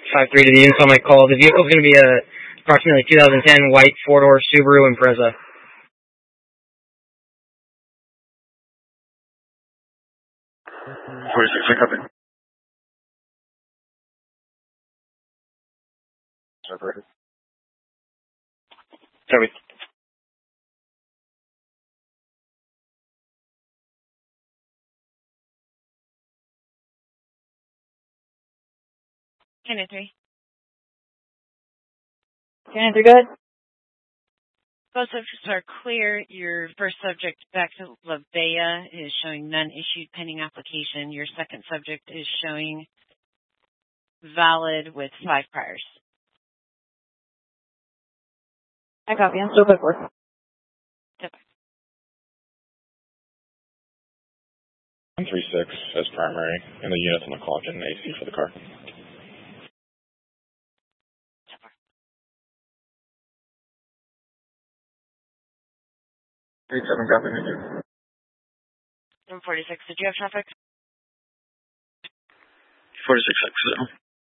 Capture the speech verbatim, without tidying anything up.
five three to the units on my call. The vehicle is going to be a approximately two thousand ten white four-door Subaru Impreza. forty-six, I copy. Separated. Copy. ten three. ten three, go ahead. Both subjects are clear. Your first subject back to La Bella is showing none issued pending application. Your second subject is showing valid with five priors. I copy. I'm still good for it. one three six as primary, and the units on the clock and an A C for the car. three seven, copy. Room forty-six, did you have traffic? forty-six, six zero.